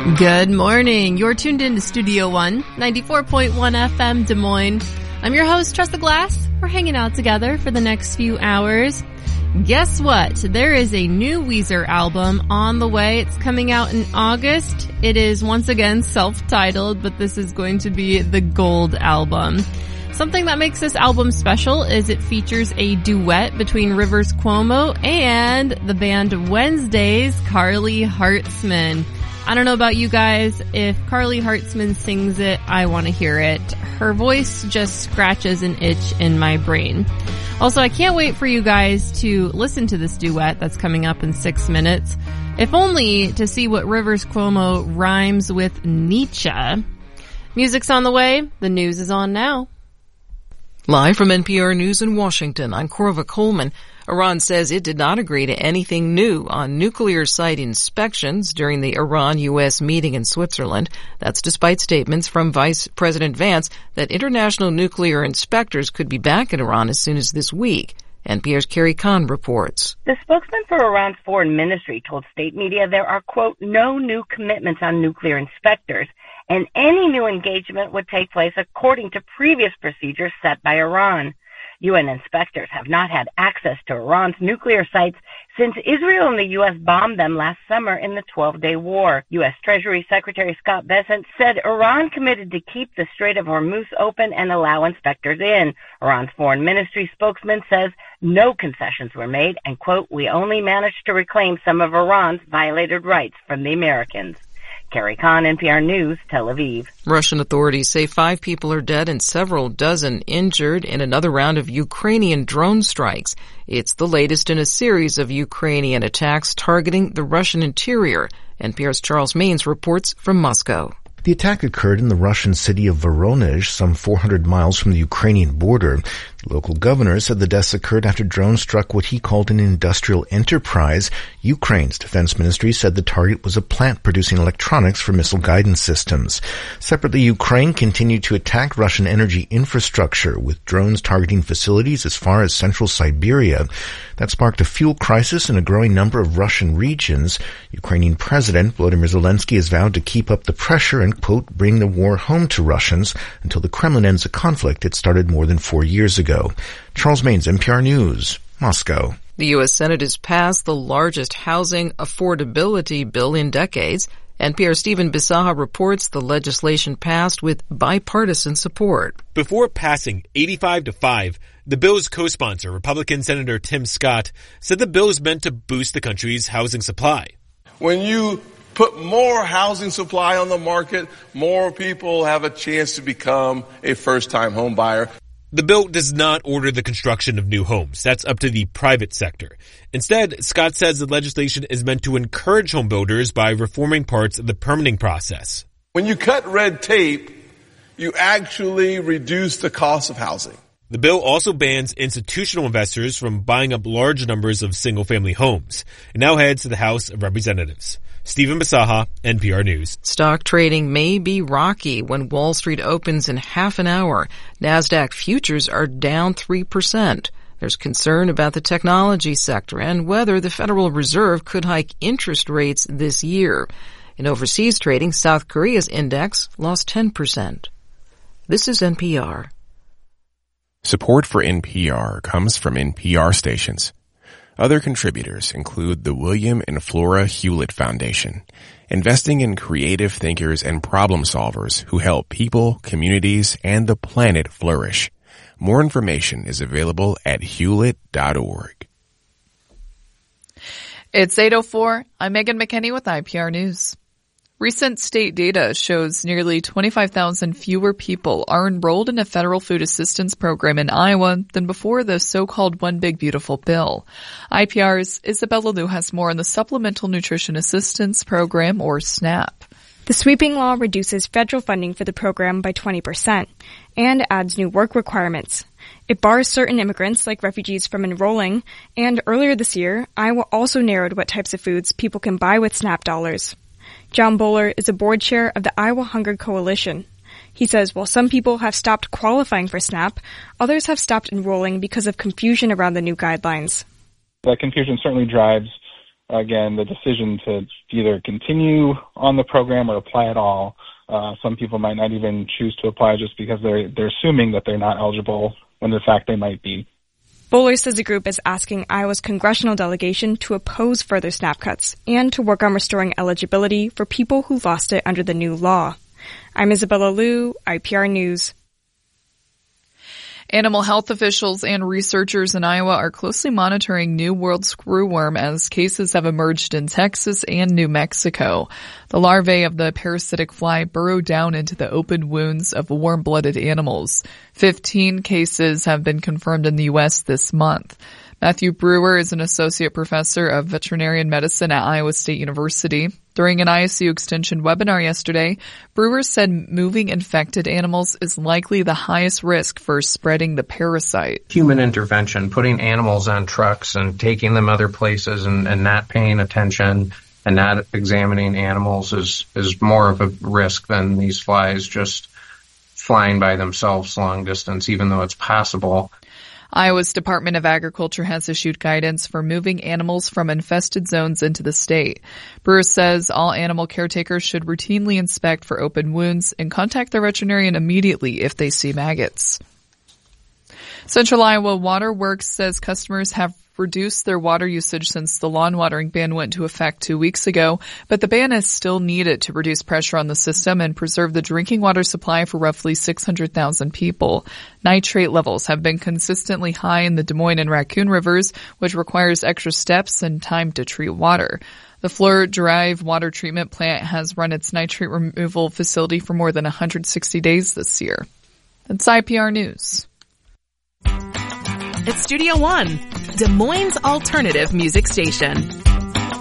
Good morning. You're tuned in to Studio One, 94.1 FM Des Moines. I'm your host, Tressa Glass. We're hanging out together for the next few hours. Guess what? There is a new Weezer album on the way. It's coming out in August. It is once again self-titled, but this is going to be the Gold album. Something that makes this album special is it features a duet between Rivers Cuomo and the band Wednesday's Carly Hartzman. I don't know about you guys. If Carly Hartzman sings it, I want to hear it. Her voice just scratches an itch in my brain. Also, I can't wait for you guys to listen to this duet that's coming up in 6 minutes, if only to see what Rivers Cuomo rhymes with Nietzsche. Music's on the way. The news is on now. Live from NPR News in Washington, I'm Corva Coleman. Iran says it did not agree to anything new on nuclear site inspections during the Iran-U.S. meeting in Switzerland. That's despite statements from Vice President Vance that international nuclear inspectors could be back in Iran as soon as this week. NPR's Carrie Kahn reports. The spokesman for Iran's foreign ministry told state media there are, quote, no new commitments on nuclear inspectors, and any new engagement would take place according to previous procedures set by Iran. UN inspectors have not had access to Iran's nuclear sites since Israel and the U.S. bombed them last summer in the 12-day war. U.S. Treasury Secretary Scott Bessent said Iran committed to keep the Strait of Hormuz open and allow inspectors in. Iran's foreign ministry spokesman says no concessions were made and, quote, we only managed to reclaim some of Iran's violated rights from the Americans. Carrie Kahn, NPR News, Tel Aviv. Russian authorities say 5 people are dead and several dozen injured in another round of Ukrainian drone strikes. It's the latest in a series of Ukrainian attacks targeting the Russian interior. NPR's Charles Maines reports from Moscow. The attack occurred in the Russian city of Voronezh, some 400 miles from the Ukrainian border. The local governor said the deaths occurred after drones struck what he called an industrial enterprise. Ukraine's defense ministry said the target was a plant producing electronics for missile guidance systems. Separately, Ukraine continued to attack Russian energy infrastructure with drones targeting facilities as far as central Siberia. That sparked a fuel crisis in a growing number of Russian regions. Ukrainian President Volodymyr Zelensky has vowed to keep up the pressure and, quote, bring the war home to Russians until the Kremlin ends a conflict it started more than 4 years ago. Charles Maines, NPR News, Moscow. The U.S. Senate has passed the largest housing affordability bill in decades. NPR's Stephen Bisaha reports the legislation passed with bipartisan support. Before passing 85-5, the bill's co-sponsor, Republican Senator Tim Scott, said the bill is meant to boost the country's housing supply. When you put more housing supply on the market, more people have a chance to become a first-time home buyer. The bill does not order the construction of new homes. That's up to the private sector. Instead, Scott says the legislation is meant to encourage home builders by reforming parts of the permitting process. When you cut red tape, you actually reduce the cost of housing. The bill also bans institutional investors from buying up large numbers of single-family homes. It now heads to the House of Representatives. Stephen Bisaha, NPR News. Stock trading may be rocky when Wall Street opens in half an hour. NASDAQ futures are down 3%. There's concern about the technology sector and whether the Federal Reserve could hike interest rates this year. In overseas trading, South Korea's index lost 10%. This is NPR. Support for NPR comes from NPR stations. Other contributors include the William and Flora Hewlett Foundation, investing in creative thinkers and problem solvers who help people, communities, and the planet flourish. More information is available at hewlett.org. It's 8:04. I'm Megan McKinney with IPR News. Recent state data shows nearly 25,000 fewer people are enrolled in a federal food assistance program in Iowa than before the so-called One Big Beautiful Bill. IPR's Isabella Liu has more on the Supplemental Nutrition Assistance Program, or SNAP. The sweeping law reduces federal funding for the program by 20% and adds new work requirements. It bars certain immigrants, like refugees, from enrolling, and earlier this year, Iowa also narrowed what types of foods people can buy with SNAP dollars. John Bowler is a board chair of the Iowa Hunger Coalition. He says while some people have stopped qualifying for SNAP, others have stopped enrolling because of confusion around the new guidelines. That confusion certainly drives again, the decision to either continue on the program or apply at all. Some people might not even choose to apply just because they're assuming that they're not eligible when in fact they might be. Bowler says the group is asking Iowa's congressional delegation to oppose further SNAP cuts and to work on restoring eligibility for people who lost it under the new law. I'm Isabella Liu, IPR News. Animal health officials and researchers in Iowa are closely monitoring New World screwworm as cases have emerged in Texas and New Mexico. The larvae of the parasitic fly burrow down into the open wounds of warm-blooded animals. 15 cases have been confirmed in the U.S. this month. Matthew Brewer is an associate professor of veterinarian medicine at Iowa State University. During an ISU Extension webinar yesterday, Brewer said moving infected animals is likely the highest risk for spreading the parasite. Human intervention, putting animals on trucks and taking them other places and not paying attention and not examining animals is more of a risk than these flies just flying by themselves long distance, even though it's possible. Iowa's Department of Agriculture has issued guidance for moving animals from infested zones into the state. Brewer says all animal caretakers should routinely inspect for open wounds and contact their veterinarian immediately if they see maggots. Central Iowa Water Works says customers have reduced their water usage since the lawn watering ban went into effect 2 weeks ago, but the ban is still needed to reduce pressure on the system and preserve the drinking water supply for roughly 600,000 people. Nitrate levels have been consistently high in the Des Moines and Raccoon rivers, which requires extra steps and time to treat water. The Fleur Drive water treatment plant has run its nitrate removal facility for more than 160 days this year. That's IPR News. It's Studio One, Des Moines' alternative music station.